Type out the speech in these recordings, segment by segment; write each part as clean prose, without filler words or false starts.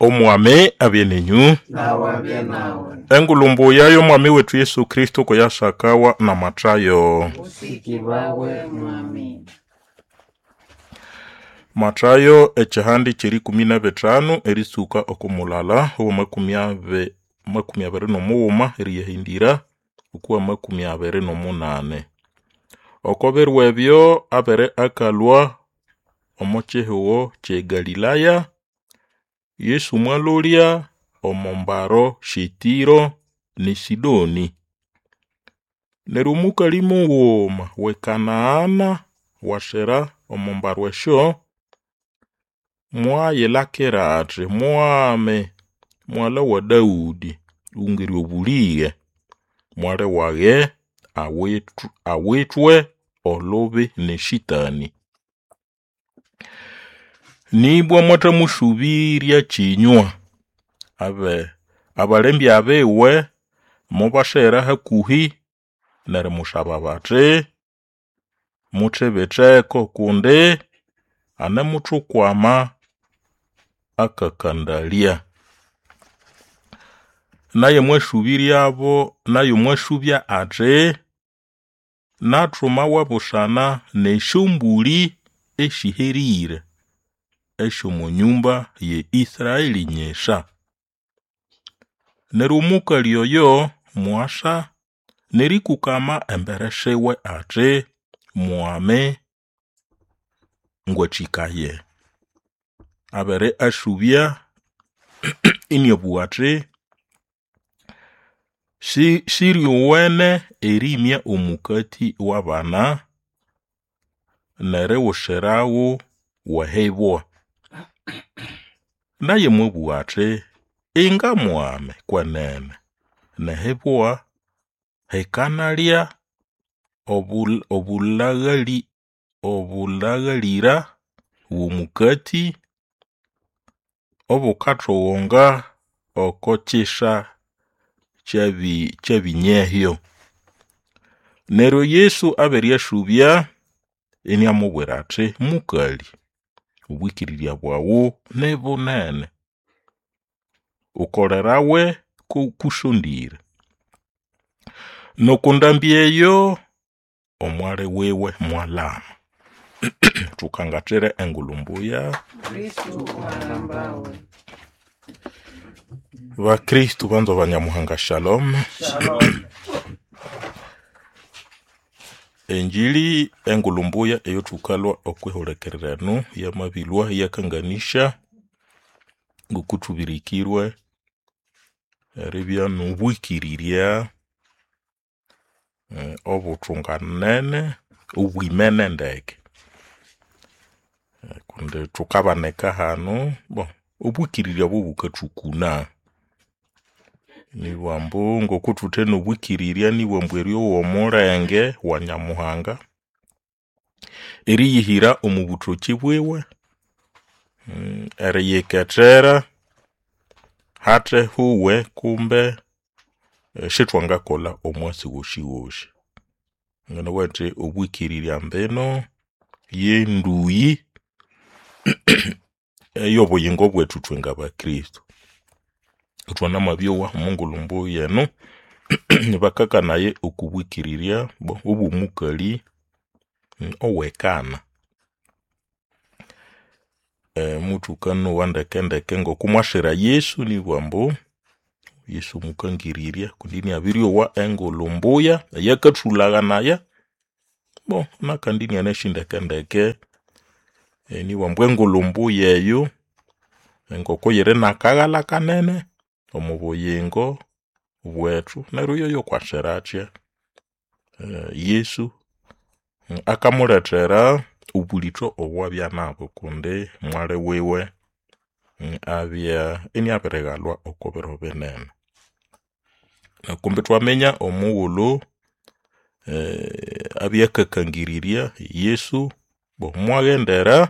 Omwami abye nenyu nawabye nawe engulumbu yayo mwami wetu Yesu Kristo kuyasakawa na Matayo. usiki bawe mwami Matayo echihandi chiri 15 erisuka okumulala uwa makumi abiri nomughuma eriyahindira ukuwa makumi abiri nomunane. Okoberwa ebyo abere akalwa omochihuo che Galilaya. Yesu mwalulya omombaro Shitiro ni Sidoni. Nerumuka limughuma we Kanaana washera omombaro esho mwayelakira ati mwame mwala wa Daudi ungiri obuliye mwale wage awitwe olobe ne shitani. Nibwa mwata mushubirya chinywa abalembi abewe mubashera hakuhi nere mushaba bati muthebetheko kunde anemutukwama akakandalia. Naye mwashubirya abo nayo mwashubya ati nathuma wabushana neshumbuli eshiherire esho mu nyumba ye Israeli nyesha. Nerumuka lyoyo mwasha nerikukama embereshewe ati mwame ngwachikaye. Abere ashubya inyobuati shiriwene erimya omukati wabana nere wosherawo wahebwa. Naye mwebuati inga mwame kwenene nehebwa hekanalya obulagalira womukati obukathowonga okochisha chabinyehyo. Nero Yesu aberyashubya eniamubwira ati mukali obwikirirya bwawu nebunene ukolerawe kushondire nokundambyeyo omwale wewe mwalama. Tukangatire engulumbuya Kristu walambawe wa Kristu banzo banyamuhanga shalom. shalom Enjili engulumbuya eyo tukalwa okweholekererano ya mabilwa yakanganisha ngukutubirikirwe eribya nubwikirirya obuthunganene ubwimene ndeke. Kunde tukabaneka hano obwikirirya bubukathukuna niwambu ngokutute nobwikirirya niwambu eryo womulenge wa Nyamuhanga eriyihira omubuthoki bwewe eriyekethera hate huwe kumbe shitwangakola omwasi woshi ngana wete obwikirirya mbeno yenduyi eyobuyingo bwetu twenga ba Kristo. Utwana mabyowa mungulumbu yenu bakaka naye okubwikirirya obumukali owekana. Mutukano wandekendeke ngokumwashira Yesu niwambu Yesu mukangirirya kundini abiryowa engulumbuya yakathulaganaya nakandini aneshindekendeke niwambu engulumbu yeyo engoko yire nakagala kanene omubuyingo bwetu neru yoyo kwasheracha Yesu akamuletera ubulitho obwabya nabo kunde mwale wewe abya eniaberegalwa okobero benene. Nakumbe twamenya omuwulu abya kakangirirya Yesu mwagendera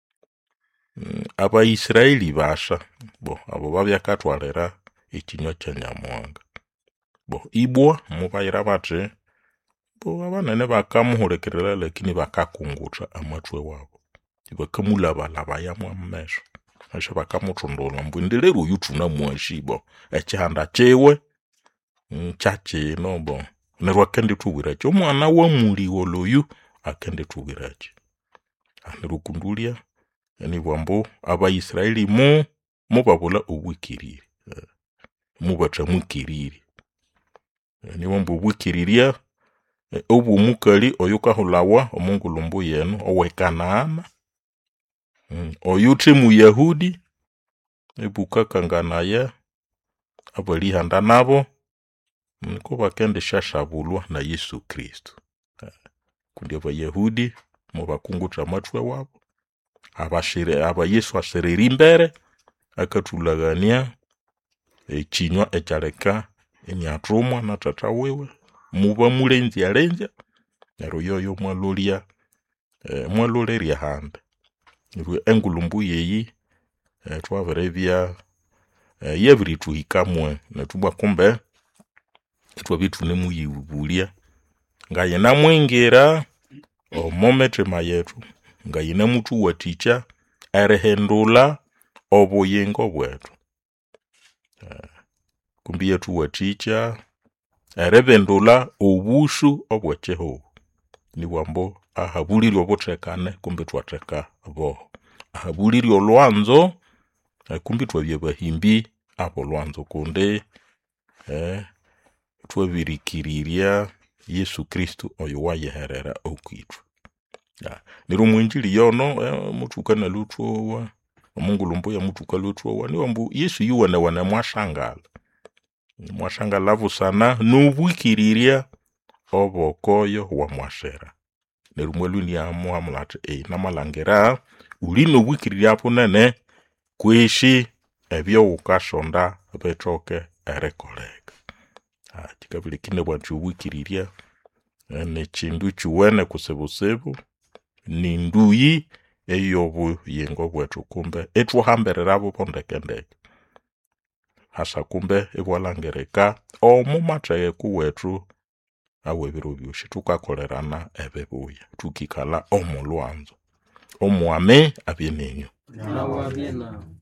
aba Israeli basha abo babya katwalera ekinywa kya Nyamuhanga ibwa mubayira bati abanene bakamuhulekerera lakini bakakungutha amatwe wabo bakamulabalaba yamwa mmesho ashe bakamuthondola mbwendelero yutuna mwashibo echihanda chewe chachino bo nerwa kende tubwirachi omwana wa muliwo loyu akende tubwirachi anirukundulia ni bwambo abaisraeli mu babula obwikiriri mubata mukiriri ni bwambo obwikiriria obumukali oyukahulawa omungulumbu yenu owekanaana oyuthi mu Yahudi ebukakanganaye abalihanda nabo niko bakende shashabulwa na Yesu Kristo kundi abayahudi mubakunguta amatwe wabo aba Yesu aserera imbere akatulagania ekinywa ekyaleka emyatumwa na tata wewe muba mulenzi alenja nero yoyo mwaloleria hande nirwe engulumbu yeyi twaverebya yebirituhikamwe netubwa kumbe twabitune muyibulia ngayina mwingira omometema yetu ngayina mutu waticha erehendula obuyingo bwetu kumbi yetu waticha erebendula obushu obwecheho ni wambo ahabuliri obutekane kumbi twateka bo ahabuliri olwanzo kumbi twabye bahimbi abo lwanzo kunde twabirikiriria Yesu Kristo oyo wayeherera okwitu niro mwinjili yono mutukana lutwowa omungulumbu ya mutuka lutwowa ni wambu Yesu yuwana wana mwashangala busana nubwikiriria obokoyo wa mwashera niro mweluni ya muhamulate namalangera ulino bwikiriria punene kwishi ebyo ukashonda betoke erekoleka chikabili kine bwantu bwikiriria ne chindu chuwene kusebusebu ni nduyi eyobu yengo bwetu kumbe etwahamberera bo pondekendeke hasa kumbe ebwalangereka omumateye kuwetu awebiro byushi tukakolerana ebebuya tukikala omulwanzo omwame abyenenyo nawe abye nawe